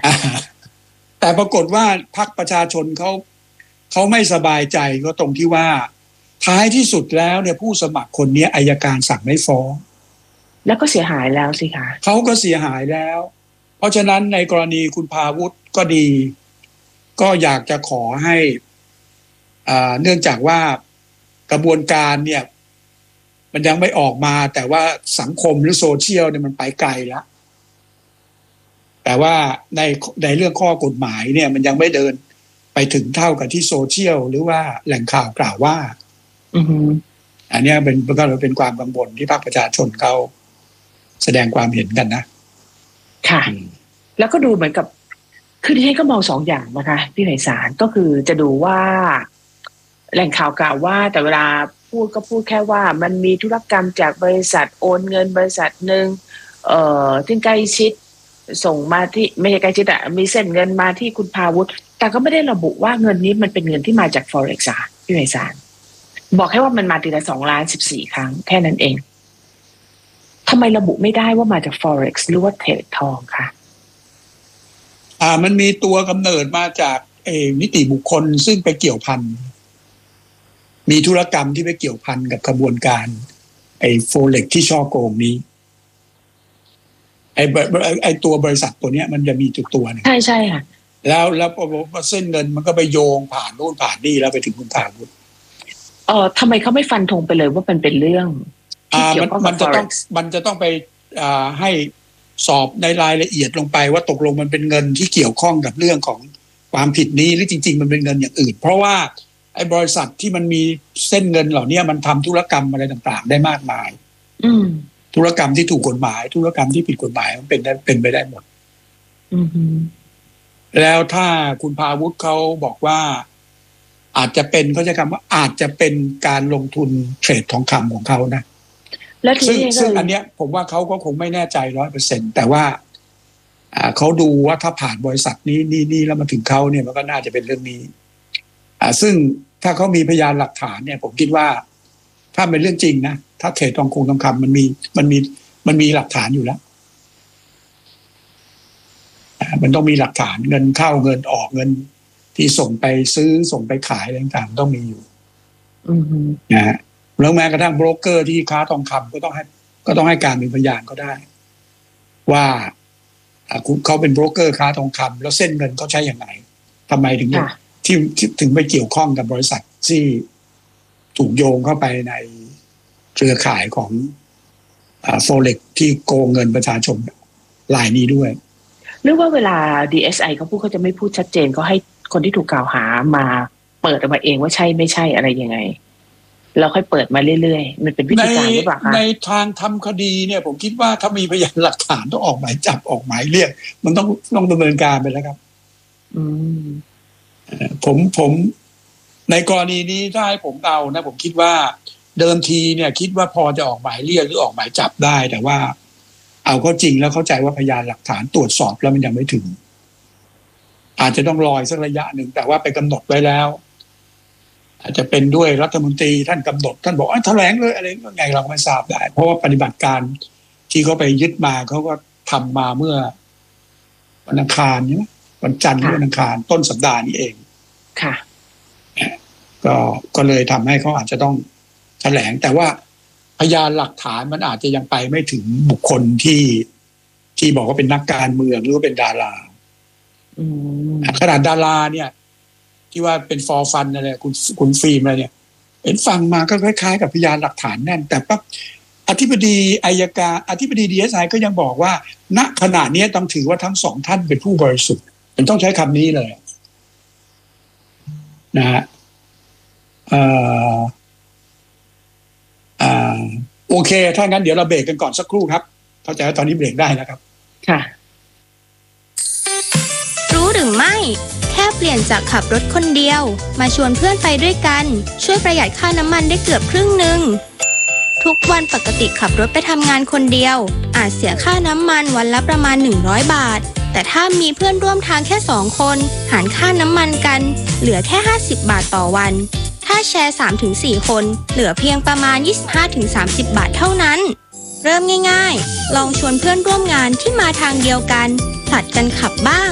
อ่าแต่ปรากฏว่าพรรคประชาชนเขาไม่สบายใจก็ตรงที่ว่าท้ายที่สุดแล้วเนี่ยผู้สมัครคนนี้อัยการสั่งไม่ฟ้องแล้วก็เสียหายแล้วสิคะเขาก็เสียหายแล้วเพราะฉะนั้นในกรณีคุณพาวุฒิก็ดีก็อยากจะขอให้เนื่องจากว่ากระบวนการเนี่ยมันยังไม่ออกมาแต่ว่าสังคมหรือโซเชียลเนี่ยมันไปไกลแล้วแต่ว่าในเรื่องข้อกฎหมายเนี่ยมันยังไม่เดินไปถึงเท่ากับที่โซเชียลหรือว่าแหล่งข่าวกล่าวว่าอันนี้เป็นความกังวลที่พรรคประชาชนเขาแสดงความเห็นกันนะค่ะแล้วก็ดูเหมือนกับคือที่ฉันก็มองสองอย่างนะคะพี่ไพศาลก็คือจะดูว่าแหล่งข่าวกล่าวว่าแต่เวลาพูดก็พูดแค่ว่ามันมีธุรกรรมจากบริษัทโอนเงินบริษัทหนึ่งซึ่งใกล้ชิดส่งมาที่ไม่ใช่ใกล้ชิดแต่มีเส้นเงินมาที่คุณพาวุฒิแต่ก็ไม่ได้ระบุว่าเงินนี้มันเป็นเงินที่มาจาก Forex พี่ไพศาลบอกแค่ว่ามันมาทีละ2,14,000,000 ครั้งแค่นั้นเองทำไมระบุไม่ได้ว่ามาจาก Forex หรือว่าเทรดทองคะมันมีตัวกำเนิดมาจากนิติบุคคลซึ่งไปเกี่ยวพันมีธุรกรรมที่ไปเกี่ยวพันกับกระบวนการForex ที่ช่อโกงนี้ตัวบริษัทตัวเนี้ยมันจะมีตัวนึงใช่ค่ะแล้วเส้นเงินมันก็ไปโยงผ่านโน่นผ่านนี่แล้วไปถึงคุณพาวุฒิทำไมเขาไม่ฟันธงไปเลยว่ามันเป็นเรื่องที่เกี่ยวข้องกับ Forex มันจะต้องไปให้สอบในรายละเอียดลงไปว่าตกลงมันเป็นเงินที่เกี่ยวข้องกับเรื่องของความผิดนี้หรือจริงๆมันเป็นเงินอย่างอื่นเพราะว่าไอ้บริษัทที่มันมีเส้นเงินเหล่านี้มันทำธุรกรรมอะไรต่างๆได้มากมายธุรกรรมที่ถูกกฎหมายธุรกรรมที่ผิดกฎหมายมันเป็นไปได้หมดแล้วถ้าคุณพาวุฒิเขาบอกว่าอาจจะเป็นเขาใช้คำว่าอาจจะเป็นการลงทุนเทรดทองคำของเขานะซึ่งอันเนี้ยผมว่าเขาก็คงไม่แน่ใจ 100% แต่ว่าเขาดูว่าถ้าผ่านบริษัทนี้แล้วมาถึงเขาเนี่ยมันก็น่าจะเป็นเรื่องนี้ซึ่งถ้าเขามีพยานหลักฐานเนี่ยผมคิดว่าถ้าเป็นเรื่องจริงนะถ้าเทรดทองคำมันมีหลักฐานอยู่แล้วมันต้องมีหลักฐานเงินเข้าเงินออกเงินที่ส่งไปซื้อส่งไปขายอะไรต่างๆต้องมีอยู่นะฮะแล้วแม้กระทั่งโบรกเกอร์ที่ค้าทองคำก็ต้องให้การเป็นพยานก็ได้ว่าเขาเป็นโบรกเกอร์ค้าทองคำแล้วเส้นเงินเขาใช้อย่างไรทำไมถึงไปเกี่ยวข้องกับบริษัทที่ถูกโยงเข้าไปในเครือข่ายของForex ที่โกงเงินประชาชนรายนี้ด้วยหรือว่าเวลา DSI เขาพูดเขาจะไม่พูดชัดเจนเขาให้คนที่ถูกกล่าวหามาเปิดออกมาเองว่าใช่ไม่ใช่อะไรยังไงเราค่อยเปิดมาเรื่อยๆมันเป็นวิธีการหรือเปล่าคะในทางทำคดีเนี่ยผมคิดว่าถ้ามีพยานหลักฐานต้องออกหมายจับออกหมายเรียกมันต้องดำเนินการไปแล้วครับผมในกรณีนี้ถ้าให้ผมเดานะผมคิดว่าเดิมทีเนี่ยคิดว่าพอจะออกหมายเรียกหรือออกหมายจับได้แต่ว่าเอาเข้าจริงแล้วเข้าใจว่าพยานหลักฐานตรวจสอบแล้วมันยังไม่ถึงอาจจะต้องรอสักระยะหนึ่งแต่ว่าไปกำหนดไว้แล้วอาจจะเป็นด้วยรัฐมนตรีท่านกำหนดท่านบอกแถลงเลยอะไรไงเราไม่ทราบได้เพราะว่าปฏิบัติการที่เขาไปยึดมาเขาก็ทำมาเมื่อวันอังคารใช่ไหมวันจันทร์หรือวันอังคารต้นสัปดาห์นี้เองค่ะก็เลยทำให้เขาอาจจะต้องแถลงแต่ว่าพยานหลักฐานมันอาจจะยังไปไม่ถึงบุคคลที่บอกว่าเป็นนักการเมืองหรือว่าเป็นดาราขนาดดาราเนี่ยที่ว่าเป็นฟอร์ฟันอะไรคุณฟิล์มอะไรเนี่ยเห็นฟังมาก็คล้ายๆกับพยานหลักฐานแน่นแต่ปั๊บอธิบดีอัยการอธิบดี DSI ก็ยังบอกว่าณขณะนี้ต้องถือว่าทั้งสองท่านเป็นผู้บริสุทธิ์มันต้องใช้คำนี้เลยนะฮะโอเคถ้างั้นเดี๋ยวเราเบรกกันก่อนสักครู่ครับเข้าใจว่าตอนนี้เบรกได้แล้วครับค่ะรู้หรือไม่แค่เปลี่ยนจากขับรถคนเดียวมาชวนเพื่อนไปด้วยกันช่วยประหยัดค่าน้ำมันได้เกือบครึ่งนึงทุกวันปกติขับรถไปทำงานคนเดียวอาจเสียค่าน้ำมันวันละประมาณ100 บาทแต่ถ้ามีเพื่อนร่วมทางแค่2 คนหารค่าน้ำมันกันเหลือแค่50 บาทต่อวันถ้าแชร์ 3-4 คนเหลือเพียงประมาณ 25-30 บาทเท่านั้นเริ่มง่ายๆลองชวนเพื่อนร่วมงานที่มาทางเดียวกันผลัดกันขับบ้าง